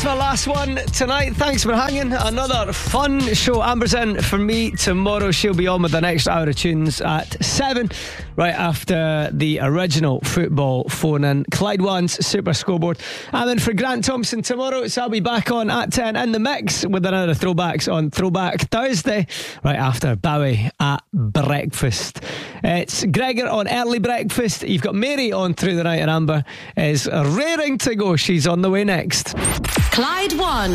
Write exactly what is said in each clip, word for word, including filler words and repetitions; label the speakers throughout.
Speaker 1: That's my last one tonight. Thanks for hanging. Another fun show. Amber's in for me tomorrow. She'll be on with the next hour of tunes at seven, right after the original football phone-in. Clyde One's Super Scoreboard. And then for Grant Thompson tomorrow, so I'll be back on at ten in the mix with another throwbacks on Throwback Thursday, right after Bowie at breakfast. It's Gregor on early breakfast. You've got Mary on through the night, and Amber is raring to go. She's on the way next.
Speaker 2: Clyde One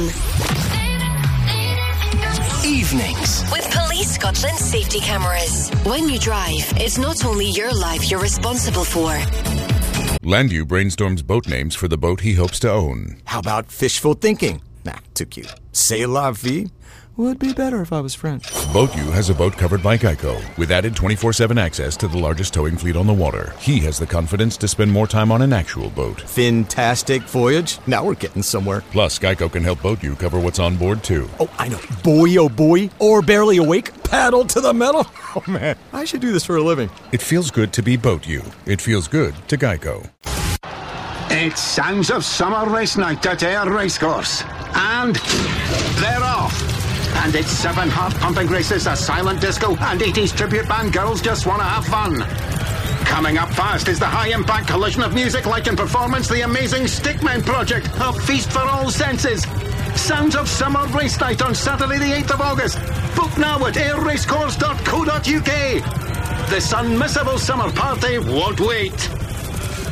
Speaker 3: Evenings
Speaker 2: with Police Scotland safety cameras. When you drive, it's not only your life you're responsible for.
Speaker 4: Landu brainstorms boat names for the boat he hopes to own.
Speaker 5: How about fishful thinking? Nah, too cute. C'est la vie would be better if I was French.
Speaker 4: BoatU has a boat covered by Geico, with added twenty-four seven access to the largest towing fleet on the water. He has the confidence to spend more time on an actual boat.
Speaker 5: Fantastic voyage. Now we're getting somewhere.
Speaker 4: Plus, Geico can help BoatU cover what's on board, too.
Speaker 5: Oh, I know. Boy, oh boy. Or barely awake. Paddle to the metal. Oh, man. I should do this for a living.
Speaker 4: It feels good to be BoatU. It feels good to Geico.
Speaker 6: It's Sounds of Summer Race Night at Ayr Racecourse. And they're off. And it's seven heart-pumping races, a silent disco, and eighties tribute band Girls Just Wanna Have Fun. Coming up fast is the high-impact collision of music, light and performance, the amazing Stickmen Project, a feast for all senses. Sounds of Summer Race Night on Saturday the eighth of August. Book now at ayr racecourse dot co dot uk. This unmissable summer party won't wait.